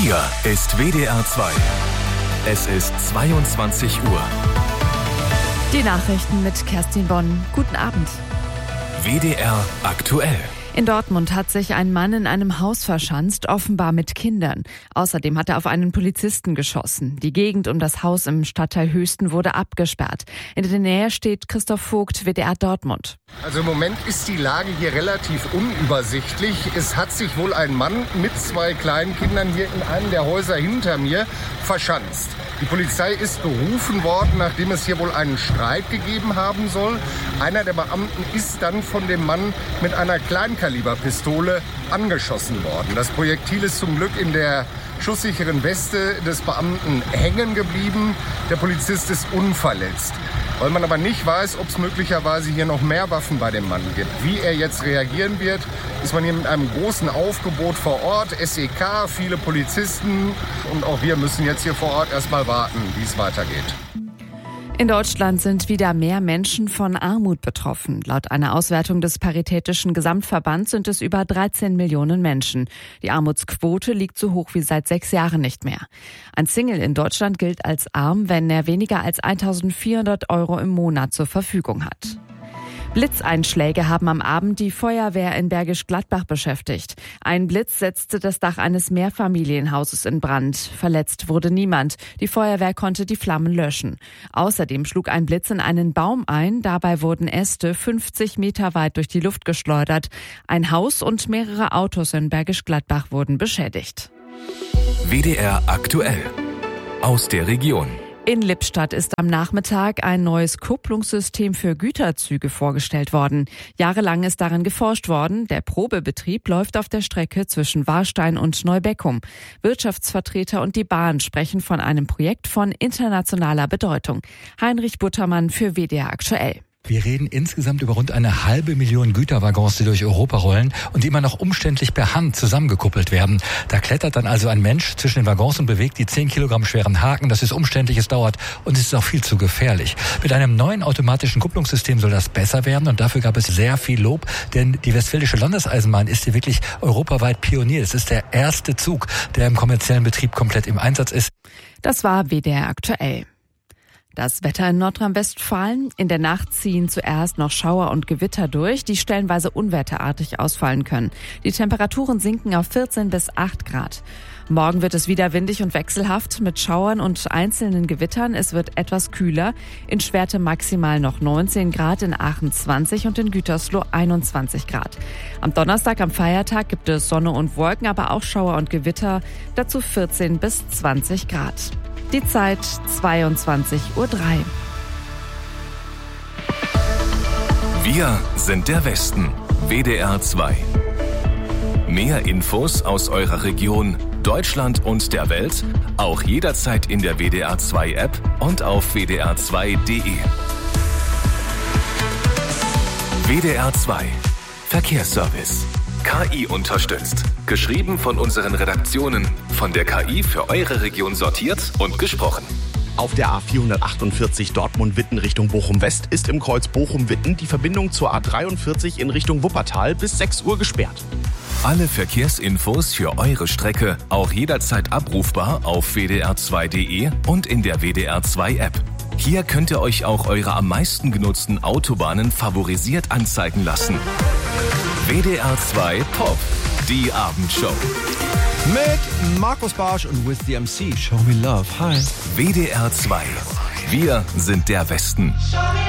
Hier ist WDR 2. Es ist 22 Uhr. Die Nachrichten mit Kerstin Bonn. Guten Abend. WDR aktuell. In Dortmund hat sich ein Mann in einem Haus verschanzt, offenbar mit Kindern. Außerdem hat er auf einen Polizisten geschossen. Die Gegend um das Haus im Stadtteil Höchsten wurde abgesperrt. In der Nähe steht Christoph Vogt, WDR Dortmund. Also im Moment ist die Lage hier relativ unübersichtlich. Es hat sich wohl ein Mann mit 2 kleinen Kindern hier in einem der Häuser hinter mir verschanzt. Die Polizei ist berufen worden, nachdem es hier wohl einen Streit gegeben haben soll. Einer der Beamten ist dann von dem Mann mit einer Kleinkaliberpistole angeschossen worden. Das Projektil ist zum Glück in der schusssicheren Weste des Beamten hängen geblieben. Der Polizist ist unverletzt. Weil man aber nicht weiß, ob es möglicherweise hier noch mehr Waffen bei dem Mann gibt. Wie er jetzt reagieren wird, ist man hier mit einem großen Aufgebot vor Ort. SEK, viele Polizisten und auch wir müssen jetzt hier vor Ort erstmal warten, wie es weitergeht. In Deutschland sind wieder mehr Menschen von Armut betroffen. Laut einer Auswertung des Paritätischen Gesamtverbands sind es über 13 Millionen Menschen. Die Armutsquote liegt so hoch wie seit 6 Jahren nicht mehr. Ein Single in Deutschland gilt als arm, wenn er weniger als 1.400 € im Monat zur Verfügung hat. Blitzeinschläge haben am Abend die Feuerwehr in Bergisch Gladbach beschäftigt. Ein Blitz setzte das Dach eines Mehrfamilienhauses in Brand. Verletzt wurde niemand. Die Feuerwehr konnte die Flammen löschen. Außerdem schlug ein Blitz in einen Baum ein. Dabei wurden Äste 50 Meter weit durch die Luft geschleudert. Ein Haus und mehrere Autos in Bergisch Gladbach wurden beschädigt. WDR aktuell. Aus der Region. In Lippstadt ist am Nachmittag ein neues Kupplungssystem für Güterzüge vorgestellt worden. Jahrelang ist daran geforscht worden. Der Probebetrieb läuft auf der Strecke zwischen Warstein und Neubeckum. Wirtschaftsvertreter und die Bahn sprechen von einem Projekt von internationaler Bedeutung. Heinrich Buttermann für WDR aktuell. Wir reden insgesamt über rund 500.000 Güterwaggons, die durch Europa rollen und die immer noch umständlich per Hand zusammengekuppelt werden. Da klettert dann also ein Mensch zwischen den Waggons und bewegt die 10 Kilogramm schweren Haken. Das ist umständlich, es dauert und es ist auch viel zu gefährlich. Mit einem neuen automatischen Kupplungssystem soll das besser werden und dafür gab es sehr viel Lob, denn die Westfälische Landeseisenbahn ist hier wirklich europaweit Pionier. Es ist der erste Zug, der im kommerziellen Betrieb komplett im Einsatz ist. Das war WDR aktuell. Das Wetter in Nordrhein-Westfalen. In der Nacht ziehen zuerst noch Schauer und Gewitter durch, die stellenweise unwetterartig ausfallen können. Die Temperaturen sinken auf 14 bis 8 Grad. Morgen wird es wieder windig und wechselhaft mit Schauern und einzelnen Gewittern. Es wird etwas kühler. In Schwerte maximal noch 19 Grad, in Aachen 20 und in Gütersloh 21 Grad. Am Donnerstag, am Feiertag, gibt es Sonne und Wolken, aber auch Schauer und Gewitter. Dazu 14 bis 20 Grad. Die Zeit 22:03 Uhr. Wir sind der Westen. WDR 2. Mehr Infos aus eurer Region, Deutschland und der Welt, auch jederzeit in der WDR 2 App und auf wdr2.de. WDR 2. Verkehrsservice. KI unterstützt. Geschrieben von unseren Redaktionen. Von der KI für eure Region sortiert und gesprochen. Auf der A448 Dortmund-Witten Richtung Bochum-West ist im Kreuz Bochum-Witten die Verbindung zur A43 in Richtung Wuppertal bis 6 Uhr gesperrt. Alle Verkehrsinfos für eure Strecke auch jederzeit abrufbar auf wdr2.de und in der WDR 2 App. Hier könnt ihr euch auch eure am meisten genutzten Autobahnen favorisiert anzeigen lassen. WDR 2 Pop, die Abendshow. Mit Markus Barsch und With the MC. Show me love. Hi. WDR 2. Wir sind der Westen.